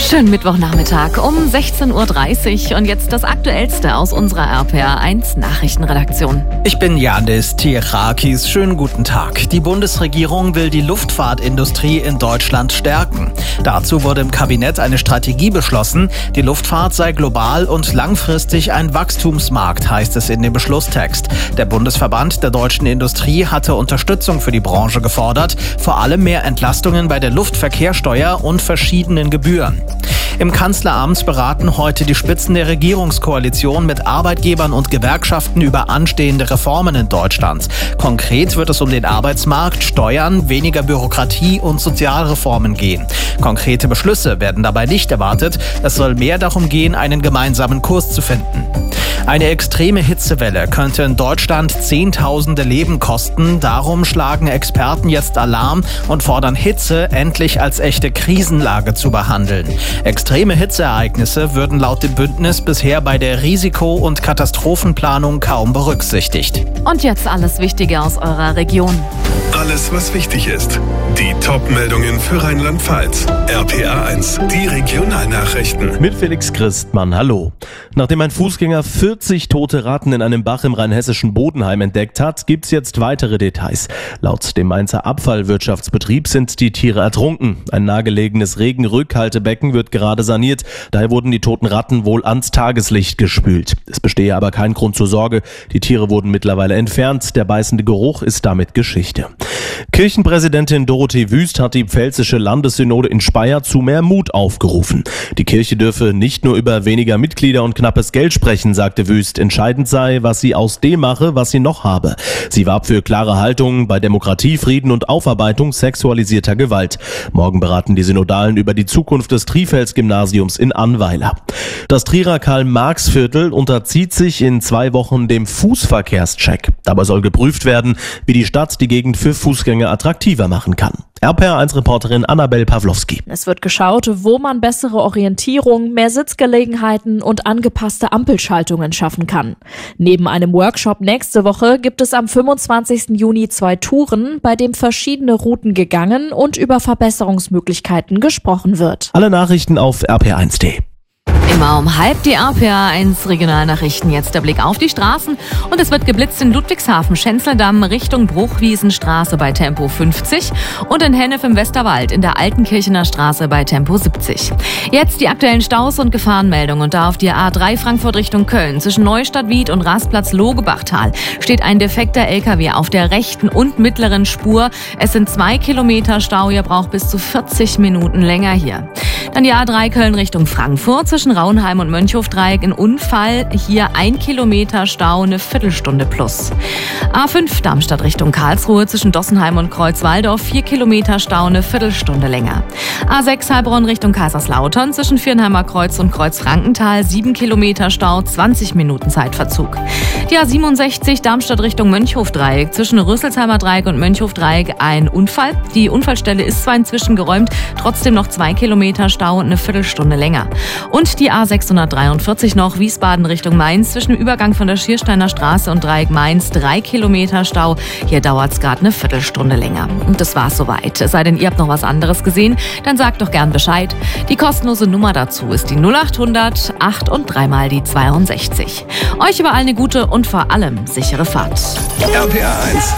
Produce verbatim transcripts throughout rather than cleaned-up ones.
Schönen Mittwochnachmittag um sechzehn Uhr dreißig und jetzt das Aktuellste aus unserer R P R eins Nachrichtenredaktion. Ich bin Janis Tierakis. Schönen guten Tag. Die Bundesregierung will die Luftfahrtindustrie in Deutschland stärken. Dazu wurde im Kabinett eine Strategie beschlossen. Die Luftfahrt sei global und langfristig ein Wachstumsmarkt, heißt es in dem Beschlusstext. Der Bundesverband der deutschen Industrie hatte Unterstützung für die Branche gefordert, vor allem mehr Entlastungen bei der Luftverkehrssteuer und verschiedenen Gebühren. Im Kanzleramt beraten heute die Spitzen der Regierungskoalition mit Arbeitgebern und Gewerkschaften über anstehende Reformen in Deutschland. Konkret wird es um den Arbeitsmarkt, Steuern, weniger Bürokratie und Sozialreformen gehen. Konkrete Beschlüsse werden dabei nicht erwartet. Es soll mehr darum gehen, einen gemeinsamen Kurs zu finden. Eine extreme Hitzewelle könnte in Deutschland Zehntausende Leben kosten. Darum schlagen Experten jetzt Alarm und fordern Hitze endlich als echte Krisenlage zu behandeln. Extreme Hitzeereignisse würden laut dem Bündnis bisher bei der Risiko- und Katastrophenplanung kaum berücksichtigt. Und jetzt alles Wichtige aus eurer Region. Alles, was wichtig ist. Die Top-Meldungen für Rheinland-Pfalz. R P R eins, die Regionalnachrichten. Mit Felix Christmann, hallo. Nachdem ein Fußgänger vierzig tote Ratten in einem Bach im rheinhessischen Bodenheim entdeckt hat, gibt's jetzt weitere Details. Laut dem Mainzer Abfallwirtschaftsbetrieb sind die Tiere ertrunken. Ein nahegelegenes Regenrückhaltebecken wird gerade saniert. Daher wurden die toten Ratten wohl ans Tageslicht gespült. Es bestehe aber kein Grund zur Sorge. Die Tiere wurden mittlerweile entfernt. Der beißende Geruch ist damit Geschichte. Kirchenpräsidentin Dorothee Wüst hat die Pfälzische Landessynode in Speyer zu mehr Mut aufgerufen. Die Kirche dürfe nicht nur über weniger Mitglieder und knappes Geld sprechen, sagte Wüst. Entscheidend sei, was sie aus dem mache, was sie noch habe. Sie warb für klare Haltungen bei Demokratie, Frieden und Aufarbeitung sexualisierter Gewalt. Morgen beraten die Synodalen über die Zukunft des Trifels-Gymnasiums in Annweiler. Das Trierer Karl-Marx-Viertel unterzieht sich in zwei Wochen dem Fußverkehrscheck. Dabei soll geprüft werden, wie die Stadt die Gegend für Fußgänger attraktiver machen kann. R P R eins Reporterin Annabel Pawlowski. Es wird geschaut, wo man bessere Orientierung, mehr Sitzgelegenheiten und angepasste Ampelschaltungen schaffen kann. Neben einem Workshop nächste Woche gibt es am fünfundzwanzigsten Juni zwei Touren, bei dem verschiedene Routen gegangen und über Verbesserungsmöglichkeiten gesprochen wird. Alle Nachrichten auf r p r eins punkt d e. Immer um halb die R P R eins Regionalnachrichten. Jetzt der Blick auf die Straßen. Und es wird geblitzt in Ludwigshafen, Schenzeldamm Richtung Bruchwiesenstraße bei Tempo fünfzig und in Hennef im Westerwald in der Altenkirchener Straße bei Tempo siebzig. Jetzt die aktuellen Staus und Gefahrenmeldungen. Und da auf die A drei Frankfurt Richtung Köln zwischen Neustadt-Wied und Rastplatz Logebachtal steht ein defekter L K W auf der rechten und mittleren Spur. Es sind zwei Kilometer Stau. Ihr braucht bis zu vierzig Minuten länger hier. Dann die A drei Köln Richtung Frankfurt zwischen Rauenheim und Mönchhofdreieck ein Unfall. Hier ein Kilometer Stau, eine Viertelstunde plus. A fünf Darmstadt Richtung Karlsruhe zwischen Dossenheim und Kreuzwaldorf. Vier Kilometer Stau, eine Viertelstunde länger. A sechs Heilbronn Richtung Kaiserslautern zwischen Vierenheimer Kreuz und Kreuzfrankenthal. Sieben Kilometer Stau, zwanzig Minuten Zeitverzug. Die A siebenundsechzig Darmstadt Richtung Mönchhofdreieck zwischen Rüsselsheimer Dreieck und Mönchhofdreieck ein Unfall. Die Unfallstelle ist zwar inzwischen geräumt, trotzdem noch zwei Kilometer Stau und eine Viertelstunde länger. Und die A sechshundertdreiundvierzig noch Wiesbaden Richtung Mainz zwischen dem Übergang von der Schiersteiner Straße und Dreieck Mainz. Drei Kilometer Stau. Hier dauert es gerade eine Viertelstunde länger. Und das war's soweit. Es sei denn, ihr habt noch was anderes gesehen, dann sagt doch gern Bescheid. Die kostenlose Nummer dazu ist die null achthundert acht und dreimal die zweiundsechzig. Euch überall eine gute und vor allem sichere Fahrt. R P R eins.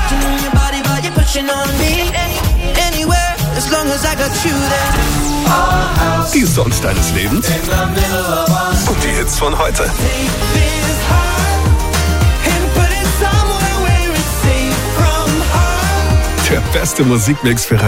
Die Songs deines Lebens und die Hits von heute. Der beste Musikmix für